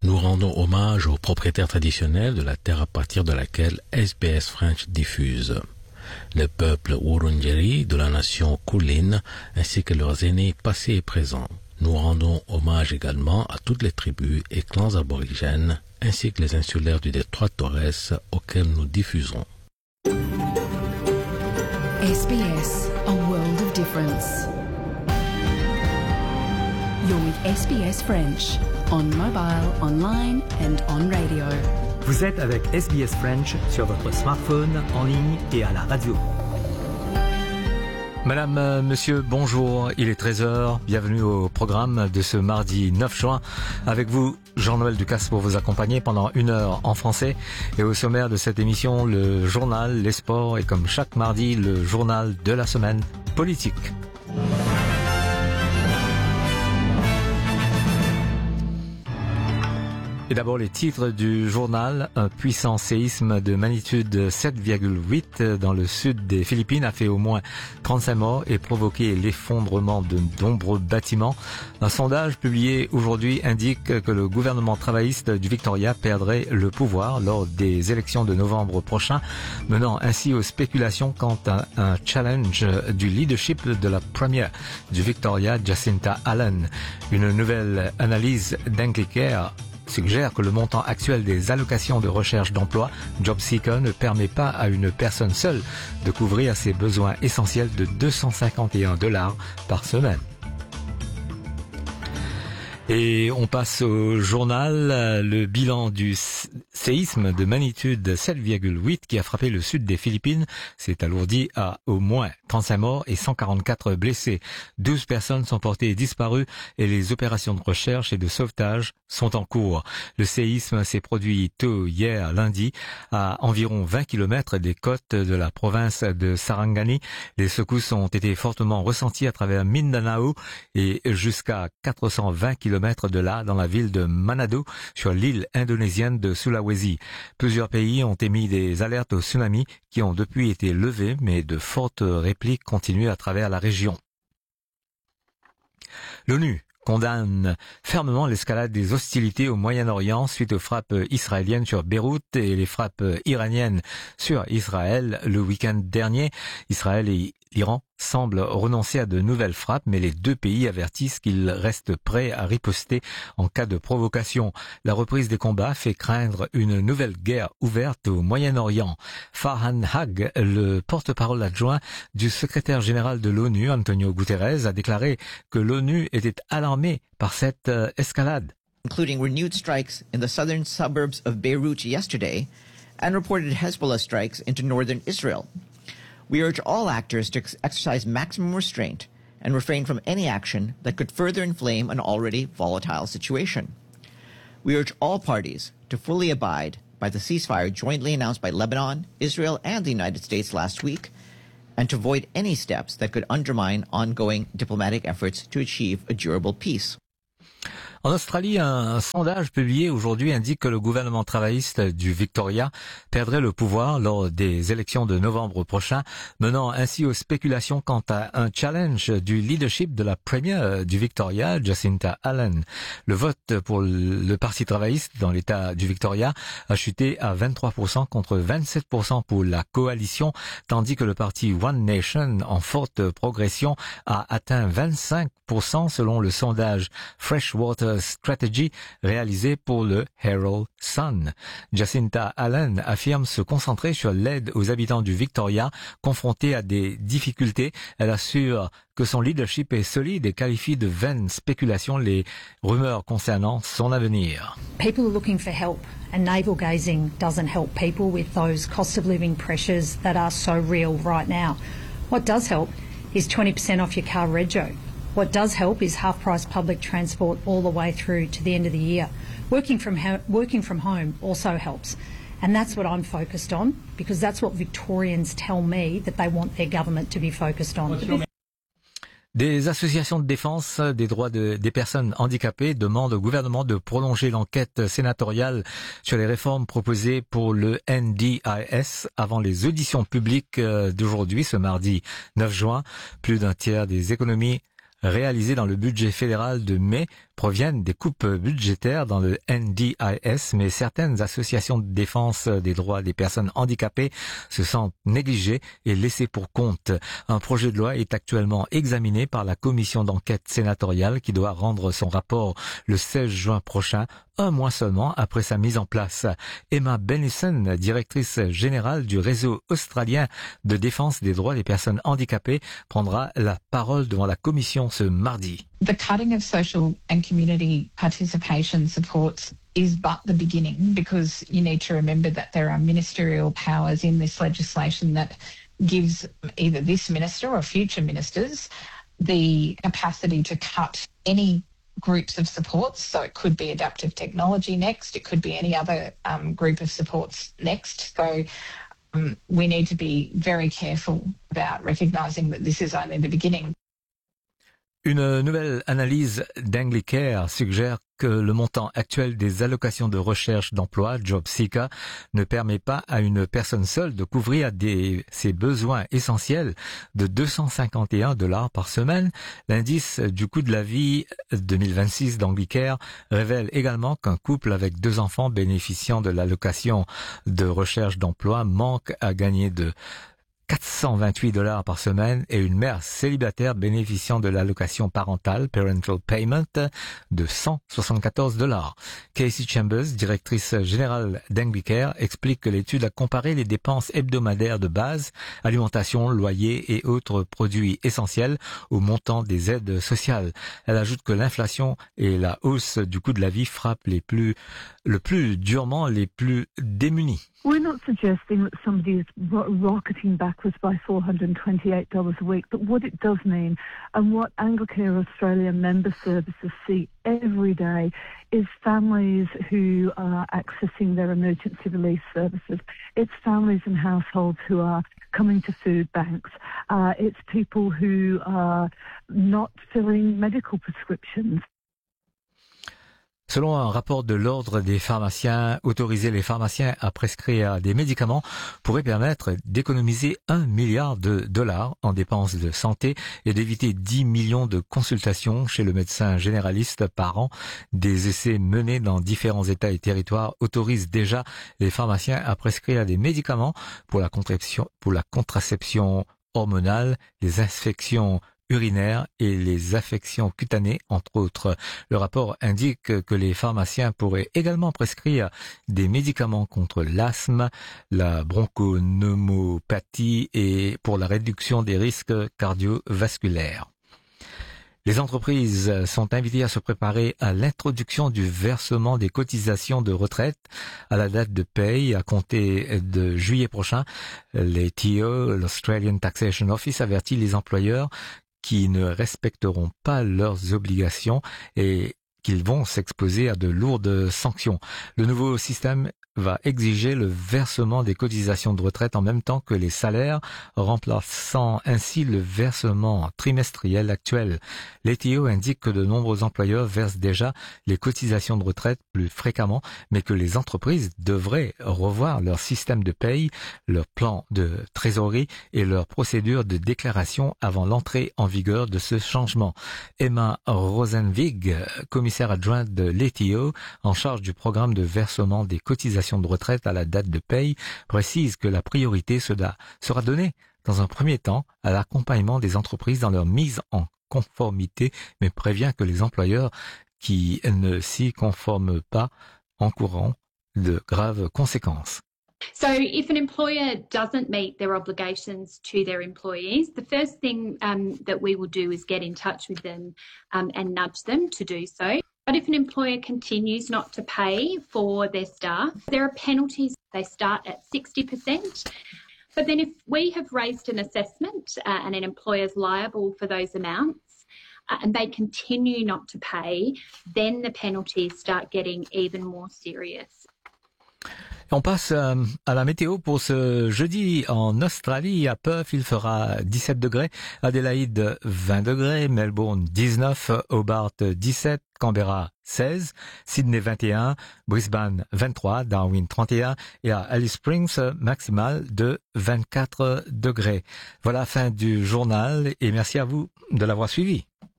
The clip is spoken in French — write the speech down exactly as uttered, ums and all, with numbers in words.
Nous rendons hommage aux propriétaires traditionnels de la terre à partir de laquelle S B S French diffuse. Le peuple Wurundjeri de la nation Kulin ainsi que leurs aînés passés et présents. Nous rendons hommage également à toutes les tribus et clans aborigènes ainsi que les insulaires du détroit Torres auxquels nous diffusons. S B S, a world of difference. You're with S B S French, on mobile, online and on radio. Vous êtes avec S B S French sur votre smartphone, en ligne et à la radio. Madame, euh, monsieur, bonjour, il est treize heures, bienvenue au programme de ce mardi neuf juin. Avec vous, Jean-Noël Ducasse pour vous accompagner pendant une heure en français. Et au sommaire de cette émission, le journal, les sports et comme chaque mardi, le journal de la semaine politique. Et d'abord les titres du journal. Un puissant séisme de magnitude sept virgule huit dans le sud des Philippines a fait au moins trente-cinq morts et provoqué l'effondrement de nombreux bâtiments. Un sondage publié aujourd'hui indique que le gouvernement travailliste du Victoria perdrait le pouvoir lors des élections de novembre prochain, menant ainsi aux spéculations quant à un challenge du leadership de la première du Victoria, Jacinta Allen. Une nouvelle analyse d'Anglicare suggère que le montant actuel des allocations de recherche d'emploi, JobSeeker, ne permet pas à une personne seule de couvrir ses besoins essentiels de deux cent cinquante et un dollars par semaine. Et on passe au journal. Le bilan du séisme de magnitude sept virgule huit qui a frappé le sud des Philippines s'est alourdi à au moins trente-cinq morts et cent quarante-quatre blessés. douze personnes sont portées disparues et les opérations de recherche et de sauvetage sont en cours. Le séisme s'est produit tôt hier lundi à environ vingt kilomètres des côtes de la province de Sarangani. Les secousses ont été fortement ressenties à travers Mindanao et jusqu'à quatre cent vingt kilomètres de là, dans la ville de Manado, sur l'île indonésienne de Sulawesi. Plusieurs pays ont émis des alertes au tsunami qui ont depuis été levées, mais de fortes répliques continuent à travers la région. L'ONU condamne fermement l'escalade des hostilités au Moyen-Orient suite aux frappes israéliennes sur Beyrouth et les frappes iraniennes sur Israël le week-end dernier. Israël et l'Iran semblent renoncer à de nouvelles frappes, mais les deux pays avertissent qu'ils restent prêts à riposter en cas de provocation. La reprise des combats fait craindre une nouvelle guerre ouverte au Moyen-Orient. Farhan Haq, le porte-parole adjoint du secrétaire général de l'ONU, Antonio Guterres, a déclaré que l'ONU était alarmée par cette euh, escalade. Including renewed strikes in the southern suburbs of Beirut yesterday and reported Hezbollah strikes into northern Israel. We urge all actors to ex- exercise maximum restraint and refrain from any action that could further inflame an already volatile situation. We urge all parties to fully abide by the ceasefire jointly announced by Lebanon, Israel, and the United States last week, and to avoid any steps that could undermine ongoing diplomatic efforts to achieve a durable peace. En Australie, un sondage publié aujourd'hui indique que le gouvernement travailliste du Victoria perdrait le pouvoir lors des élections de novembre prochain, menant ainsi aux spéculations quant à un challenge du leadership de la première du Victoria, Jacinta Allen. Le vote pour le Parti travailliste dans l'État du Victoria a chuté à vingt-trois pour cent contre vingt-sept pour cent pour la coalition, tandis que le parti One Nation, en forte progression, a atteint vingt-cinq pour cent selon le sondage Freshwater Strategy réalisé pour le Herald Sun. Jacinta Allen affirme se concentrer sur l'aide aux habitants du Victoria confrontés à des difficultés. Elle assure que son leadership est solide et qualifie de vaines spéculations les rumeurs concernant son avenir. People are looking for help and navel gazing doesn't help people with those cost of living pressures that are so real right now. What does help is twenty percent off your car rego. What does help is half-price public transport all the way through to the end of the year. Working from ho- working from home also helps. And that's what I'm focused on, because that's what Victorians tell me that they want their government to be focused on. Des associations de défense des droits de, des personnes handicapées demandent au gouvernement de prolonger l'enquête sénatoriale sur les réformes proposées pour le N D I S avant les auditions publiques d'aujourd'hui, ce mardi neuf juin. Plus d'un tiers des économies réalisées dans le budget fédéral de mai proviennent des coupes budgétaires dans le N D I S, mais certaines associations de défense des droits des personnes handicapées se sentent négligées et laissées pour compte. Un projet de loi est actuellement examiné par la commission d'enquête sénatoriale qui doit rendre son rapport le seize juin prochain, un mois seulement après sa mise en place. Emma Bennison, directrice générale du réseau australien de défense des droits des personnes handicapées, prendra la parole devant la commission ce mardi. The cutting of social and community participation supports is but the beginning, because you need to remember that there are ministerial powers in this legislation that gives either this minister or future ministers the capacity to cut any groups of supports. So it could be adaptive technology next, it could be any other um, group of supports next. So um, we need to be very careful about recognising that this is only the beginning. Une nouvelle analyse d'Anglicare suggère que le montant actuel des allocations de recherche d'emploi, Job Seeker, ne permet pas à une personne seule de couvrir des, ses besoins essentiels de deux cent cinquante et un dollars par semaine. L'indice du coût de la vie deux mille vingt-six d'Anglicare révèle également qu'un couple avec deux enfants bénéficiant de l'allocation de recherche d'emploi manque à gagner de quatre cent vingt-huit dollars par semaine et une mère célibataire bénéficiant de l'allocation parentale, Parental Payment, de cent soixante-quatorze dollars. Casey Chambers, directrice générale d'Anglicare, explique que l'étude a comparé les dépenses hebdomadaires de base, alimentation, loyer et autres produits essentiels au montant des aides sociales. Elle ajoute que l'inflation et la hausse du coût de la vie frappent les plus, le plus durement les plus démunis. We're not suggesting that somebody is ro- rocketing backwards by four hundred twenty-eight dollars a week, but what it does mean, and what Anglicare Australia member services see every day, is families who are accessing their emergency relief services. It's families and households who are coming to food banks. Uh, it's people who are not filling medical prescriptions. Selon un rapport de l'Ordre des pharmaciens, autoriser les pharmaciens à prescrire des médicaments pourrait permettre d'économiser un milliard de dollars en dépenses de santé et d'éviter dix millions de consultations chez le médecin généraliste par an. Des essais menés dans différents États et territoires autorisent déjà les pharmaciens à prescrire des médicaments pour la contraception, pour la contraception hormonale, les infections urinaires et les affections cutanées, entre autres. Le rapport indique que les pharmaciens pourraient également prescrire des médicaments contre l'asthme, la bronchopneumopathie et pour la réduction des risques cardiovasculaires. Les entreprises sont invitées à se préparer à l'introduction du versement des cotisations de retraite à la date de paye à compter de juillet prochain. Les T O, l'Australian Taxation Office, avertit les employeurs qui ne respecteront pas leurs obligations et qu'ils vont s'exposer à de lourdes sanctions. Le nouveau système va exiger le versement des cotisations de retraite en même temps que les salaires, remplaçant ainsi le versement trimestriel actuel. L'A T O indique que de nombreux employeurs versent déjà les cotisations de retraite plus fréquemment, mais que les entreprises devraient revoir leur système de paye, leur plan de trésorerie et leur procédure de déclaration avant l'entrée en vigueur de ce changement. Emma Rosenwig, commissaire adjointe de l'A T O en charge du programme de versement des cotisations de retraite à la date de paye, précise que la priorité sera donnée dans un premier temps à l'accompagnement des entreprises dans leur mise en conformité, mais prévient que les employeurs qui ne s'y conforment pas encourront de graves conséquences. So if an employer doesn't meet their obligations to their employees, the first thing um, that we will do is get in touch with them um, and nudge them to do so. But if an employer continues not to pay for their staff, there are penalties. They start at sixty percent. But then if we have raised an assessment uh, and an employer is liable for those amounts uh, and they continue not to pay, then the penalties start getting even more serious. On passe euh, à la météo pour ce jeudi en Australie. À Perth, il fera dix-sept degrés, Adélaïde vingt degrés, Melbourne dix-neuf, Hobart dix-sept, Canberra seize, Sydney vingt et un, Brisbane vingt-trois, Darwin trente et un et à Alice Springs maximal de vingt-quatre degrés. Voilà la fin du journal et merci à vous de l'avoir suivi.